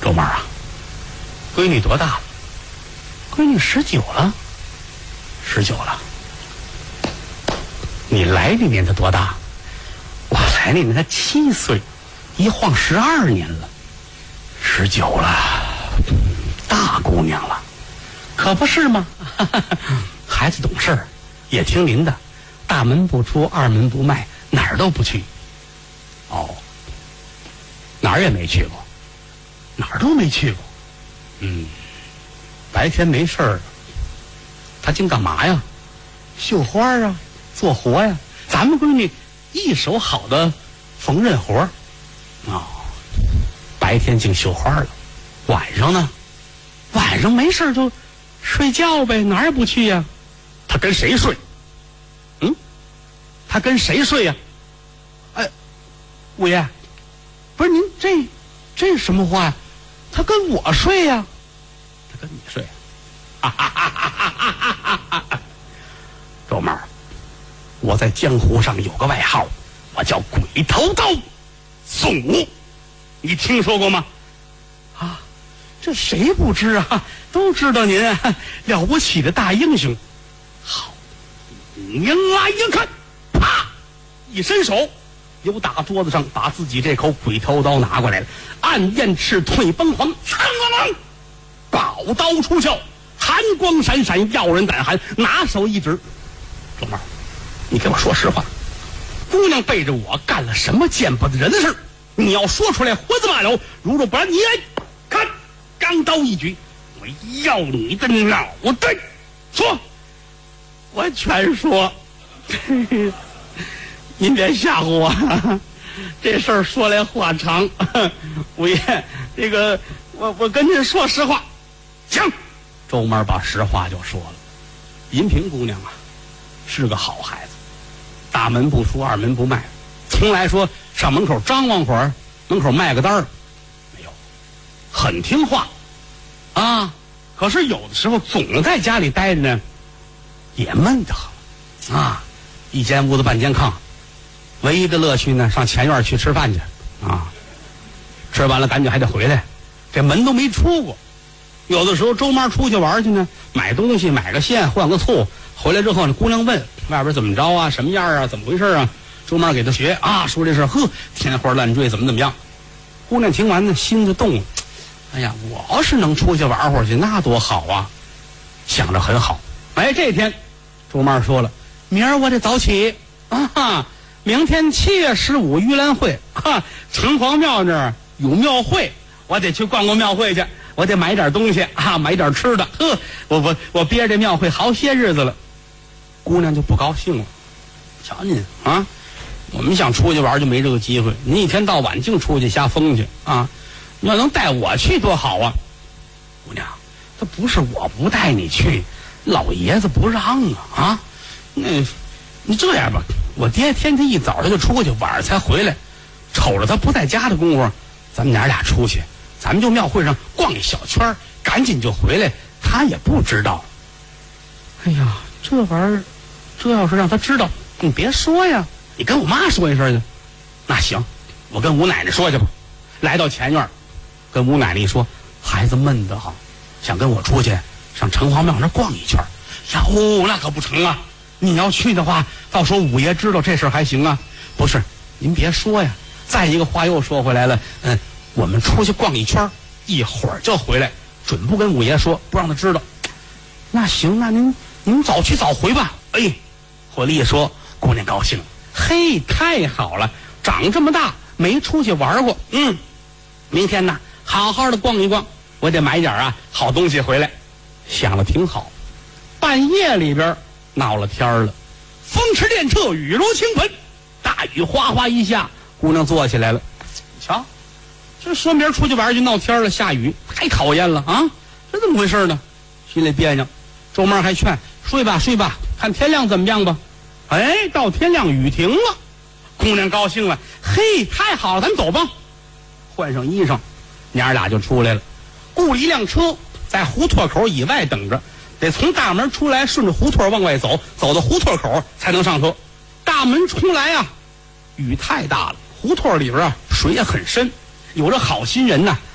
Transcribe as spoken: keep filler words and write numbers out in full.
周妹啊，闺女多大了？闺女十九了。十九了。你来那年她多大？我来那年她七岁，一晃十二年了。十九了，大姑娘了，可不是吗？孩子懂事，也听您的，大门不出，二门不迈，哪儿都不去。哦，哪儿也没去过，哪儿都没去过。嗯，白天没事儿，他净干嘛呀？绣花啊，做活呀。咱们闺女一手好的缝纫活儿，哦，白天净绣花了。晚上呢？晚上没事就睡觉呗，哪儿也不去呀。他跟谁睡？嗯，他跟谁睡呀？哎，五爷，不是您这这什么话呀？他跟我睡呀。他跟你睡。哈哈哈哈哈哈！周妹儿，我在江湖上有个外号，我叫鬼头刀宋武，你听说过吗？啊，这谁不知啊？都知道您啊，了不起的大英雄。好，您来一看，啪，一伸手，由打桌子上把自己这口鬼头刀拿过来了，暗焰赤，退崩黄，苍啷啷，宝刀出鞘，寒光闪闪，耀人胆寒。拿手一指，周妹儿，你给我说实话，姑娘背着我干了什么见不得人的事？你要说出来，活字马楼。如若不然，你来看，钢刀一举，我要你的脑袋！说，我全说。您别吓唬我，这事儿说来话长。五爷，这个我我跟您说实话。行，周妹把实话就说了。银萍姑娘啊，是个好孩子，大门不出，二门不迈，从来说上门口张望会儿，门口卖个单儿，没有，很听话啊。可是有的时候总在家里待着呢，也闷得很啊。一间屋子半间炕，唯一的乐趣呢，上前院去吃饭去啊。吃完了赶紧还得回来，这门都没出过。有的时候周妈出去玩去呢，买东西买个线换个醋，回来之后呢，姑娘问外边怎么着啊，什么样啊，怎么回事啊？周妈给她学啊，说这事，呵，天花乱坠，怎么怎么样。姑娘听完呢，心就动了。哎呀，我要是能出去玩会儿去，那多好啊！想着很好。哎，这天，周妈说了，明儿我得早起啊哈，明天七月十五盂兰会，哈，城隍庙那儿有庙会，我得去逛逛庙会去。我得买点东西啊，买点吃的。呵，我我我憋着这庙会好些日子了。姑娘就不高兴了。瞧您啊，我们想出去玩就没这个机会，您一天到晚净出去瞎疯去啊！你要能带我去多好啊！姑娘，这不是我不带你去，老爷子不让啊啊！那，你这样吧，我爹天天一早他就出去，晚上才回来，瞅着他不在家的功夫，咱们娘俩出去。咱们就庙会上逛一小圈，赶紧就回来，他也不知道。哎呀，这玩意儿，这要是让他知道，你别说呀，你跟我妈说一声去。那行，我跟吴奶奶说去吧。来到前院，跟吴奶奶一说，孩子闷得慌，想跟我出去上城隍庙那逛一圈。哟，那可不成啊！你要去的话，到时候五爷知道这事儿还行啊。不是，您别说呀。再一个话又说回来了，嗯。我们出去逛一圈，一会儿就回来，准不跟五爷说，不让他知道。那行，那您您早去早回吧。哎，回来一说，姑娘高兴了，嘿，太好了，长这么大没出去玩过，嗯，明天呢，好好的逛一逛，我得买点啊好东西回来。想了挺好，半夜里边闹了天了，风驰电掣，雨如倾盆，大雨哗哗一下，姑娘坐起来了，瞧。这说明儿出去玩就闹天了，下雨太讨厌了啊！这怎么回事呢？心里别扭。周妈还劝睡吧睡吧，看天亮怎么样吧。哎，到天亮雨停了，姑娘高兴了，嘿，太好了，咱们走吧。换上衣裳，娘俩就出来了。雇了一辆车，在胡同口以外等着，得从大门出来，顺着胡同往外走，走到胡同口才能上车。大门出来啊，雨太大了，胡同里边啊水也很深。有着好心人呐，